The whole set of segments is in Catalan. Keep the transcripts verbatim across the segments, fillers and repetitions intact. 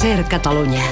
SER Catalunya.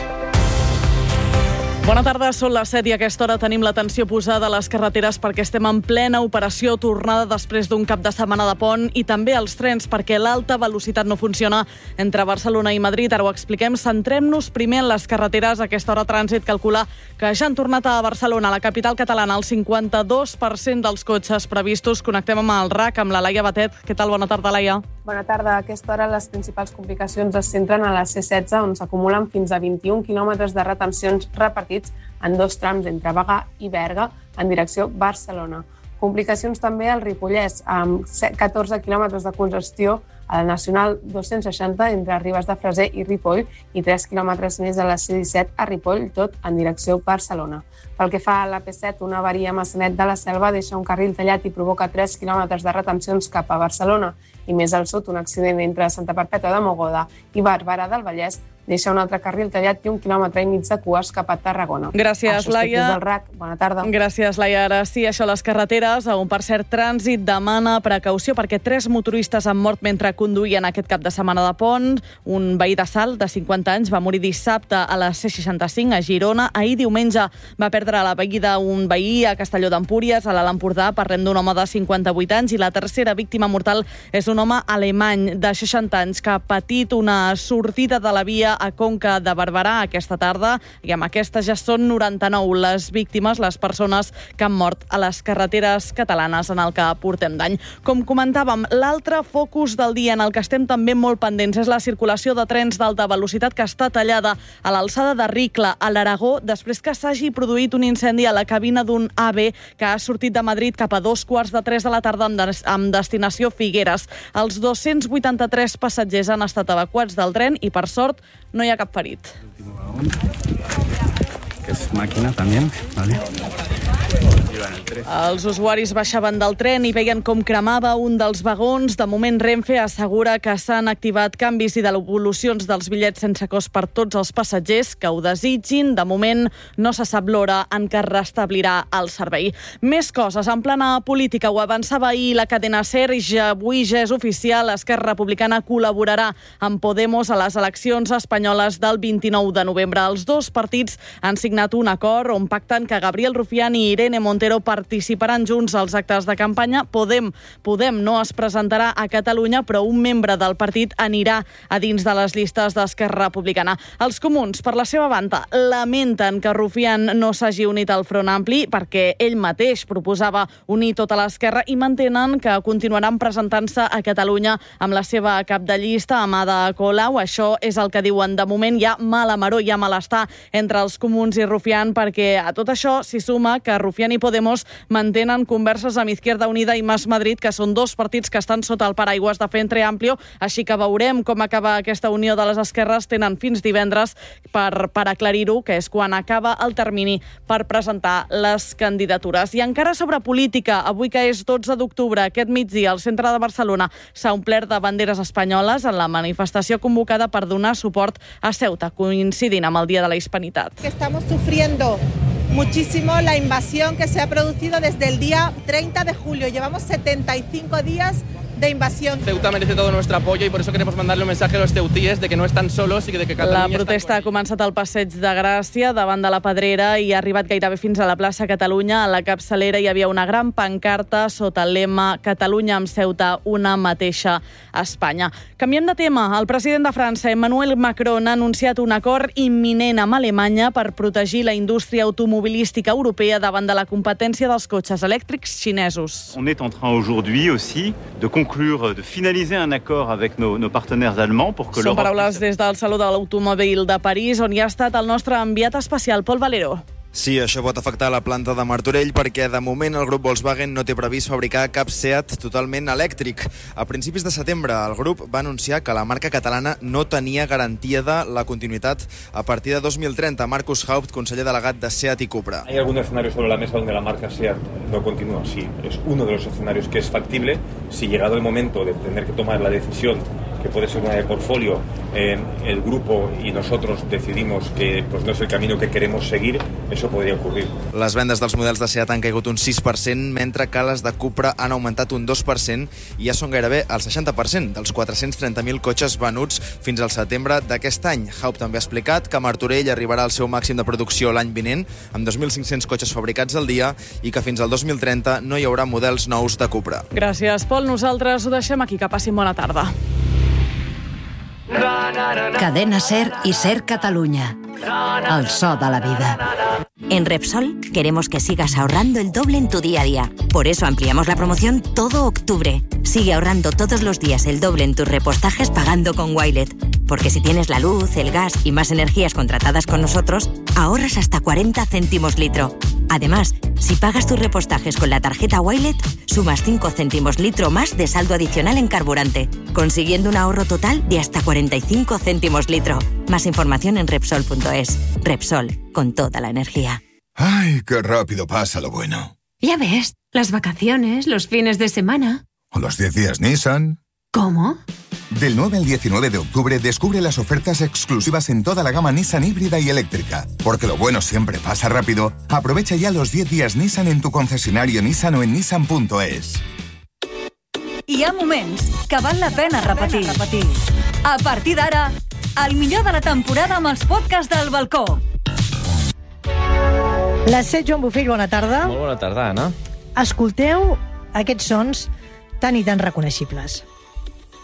Bona tarda, són les set i a aquesta hora tenim l'atenció posada a les carreteres perquè estem en plena operació tornada després d'un cap de setmana de pont i també als trens perquè l'alta velocitat no funciona entre Barcelona i Madrid. Ara ho expliquem. Centrem-nos primer en les carreteres. A aquesta hora Trànsit calcula que ja han tornat a Barcelona, la capital catalana, el cinquanta-dos per cent dels cotxes previstos. Connectem amb el R A C, amb la Laia Batet. Què tal? Bona tarda, Laia. Bona tarda. A aquesta hora les principals complicacions es centren a la C setze, on s'acumulen fins a vint-i-un quilòmetres de retencions repartits en dos trams entre Bagà i Berga en direcció Barcelona. Complicacions també al Ripollès, amb catorze quilòmetres de congestió a la Nacional dos-cents seixanta entre Ribes de Freser i Ripoll i tres quilòmetres més a la C disset a Ripoll, tot en direcció Barcelona. Pel que fa a la P set, una avaria a Maçanet de la Selva deixa un carril tallat i provoca tres quilòmetres de retencions cap a Barcelona. I més al sud, un accident entre Santa Perpètua de Mogoda i Barberà del Vallès deixa un altre carril tallat i un quilòmetre i mig de cues cap a Tarragona. Gràcies, Laia. Del R A C. Bona tarda. Gràcies, Laia. Ara sí, això a les carreteres, on per cert Trànsit demana precaució perquè tres motoristes han mort mentre conduïen aquest cap de setmana de pont. Un veí de Salt, de cinquanta anys, va morir dissabte a la C seixanta-cinc a Girona. Ahir diumenge va perdre la vida un veí a Castelló d'Empúries, a l'Alt Empordà. Parlem d'un home de cinquanta-vuit anys i la tercera víctima mortal és un home alemany de seixanta anys que ha patit una sortida de la via a Conca de Barberà aquesta tarda i amb aquesta ja són noranta-nou les víctimes, les persones que han mort a les carreteres catalanes en el que portem d'any. Com comentàvem, l'altre focus del dia en el que estem també molt pendents és la circulació de trens d'alta velocitat que està tallada a l'alçada de Ricla, a l'Aragó, després que s'hagi produït un incendi a la cabina d'un AVE que ha sortit de Madrid cap a dos quarts de tres de la tarda amb, des amb destinació Figueres. Els dos-cents vuitanta-tres passatgers han estat evacuats del tren i, per sort, no hi ha cap ferit. Que és màquina també, vale. Els usuaris baixaven del tren i veien com cremava un dels vagons. De moment, Renfe assegura que s'han activat canvis i devolucions dels bitllets sense cost per tots els passatgers que ho desitgin. De moment, no se sap l'hora en què es restablirà el servei. Més coses. En plana política, ho avançava ahir la cadena SER, ja avui ja és oficial. Esquerra Republicana col·laborarà amb Podemos a les eleccions espanyoles del vint-i-nou de novembre. Els dos partits han signat un acord on pacten que Gabriel Rufián i Irene Montero participaran junts als actes de campanya. Podem, Podem no es presentarà a Catalunya, però un membre del partit anirà a dins de les llistes d'Esquerra Republicana. Els comuns, per la seva banda, lamenten que Rufián no s'hagi unit al Front Ampli perquè ell mateix proposava unir tota l'esquerra i mantenen que continuaran presentant-se a Catalunya amb la seva cap de llista, Amada Colau. Això és el que diuen de moment. Hi ha mala maror, hi ha malestar entre els comuns i Rufián perquè a tot això s'hi suma que Rufián i Podemos mantenen converses amb Izquierda Unida i Mas Madrid, que són dos partits que estan sota el paraigües de Frente Amplio, així que veurem com acaba aquesta unió de les esquerres. Tenen fins divendres per, per aclarir-ho, que és quan acaba el termini per presentar les candidatures. I encara sobre política, avui que és dotze d'octubre, aquest migdia, al centre de Barcelona s'ha omplert de banderes espanyoles en la manifestació convocada per donar suport a Ceuta, coincidint amb el Dia de la Hispanitat. Estamos sufriendo muchísimo la invasión que se ha producido desde el día treinta de julio. Llevamos setenta y cinco días de invasión. Ceuta merece todo nuestro apoyo y por eso queremos mandarle un mensaje a los ceutíes de que no están solos i de que Catalunya... La protesta ha començat al Passeig de Gràcia, davant de la Pedrera, i ha arribat gairebé fins a la plaça Catalunya. A la capçalera hi havia una gran pancarta sota el lema Catalunya amb Ceuta, una mateixa Espanya. Canviem de tema. El president de França, Emmanuel Macron, ha anunciat un acord imminent amb Alemanya per protegir la indústria automobilística europea davant de la competència dels cotxes elèctrics xinesos. On est en train aujourd'hui aussi de conclure, de finaliser un accord avec nos, nos partenaires allemands pour que l'Europe... Són paraules des del Saló de l'Automòbil de París, on hi ha estat el nostre enviat especial, Pol Valero. Sí, això pot afectar la planta de Martorell perquè de moment el grup Volkswagen no té previst fabricar cap Seat totalment elèctric. A principis de setembre el grup va anunciar que la marca catalana no tenia garantia de la continuïtat a partir de dos mil trenta. Marcus Haupt, conseller delegat de Seat y Cupra. ¿Hay algún escenario sobre la mesa donde la marca Seat no continúa? Sí, es uno de los escenarios que es factible si llegado el momento de tener que tomar la decisión que puede ser una de portfolio, eh, el grupo y nosotros decidimos que pues, no es el camino que queremos seguir, eso podría ocurrir. Les vendes dels models de SEAT han caigut un sis per cent, mentre que les de Cupra han augmentat un dos per cent i ja són gairebé el seixanta per cent dels quatre-cents trenta mil cotxes venuts fins al setembre d'aquest any. Haupt també ha explicat que Martorell arribarà al seu màxim de producció l'any vinent, amb dos mil cinc-cents cotxes fabricats al dia, i que fins al dos mil trenta no hi haurà models nous de Cupra. Gràcies, Pol. Nosaltres ho deixem aquí. Que passin bona tarda. Cadena Ser y Ser Cataluña. El so de la vida. En Repsol queremos que sigas ahorrando el doble en tu día a día. Por eso ampliamos la promoción todo octubre. Sigue ahorrando todos los días el doble en tus repostajes pagando con Wilet. Porque si tienes la luz, el gas y más energías contratadas con nosotros, ahorras hasta cuarenta céntimos litro. Además, si pagas tus repostajes con la tarjeta Wilet, sumas cinco céntimos litro más de saldo adicional en carburante, consiguiendo un ahorro total de hasta cuarenta y cinco céntimos litro. Más información en Repsol punto es. Repsol, con toda la energía. ¡Ay, qué rápido pasa lo bueno! Ya ves, las vacaciones, los fines de semana. ¿O los diez días Nissan? ¿Cómo? Del nueve al diecinueve de octubre descubre las ofertas exclusivas en toda la gama Nissan híbrida y eléctrica. Porque lo bueno siempre pasa rápido. Aprovecha ya los diez días Nissan en tu concesionario Nissan o en Nissan punto es. Hi ha moments que val la pena repetir. A partir d'ara, el millor de la temporada amb els podcasts del balcó. La set, Joan Bofill, bona tarda. Molt bona tarda, Anna. Escolteu aquests sons tan i tan reconeixibles.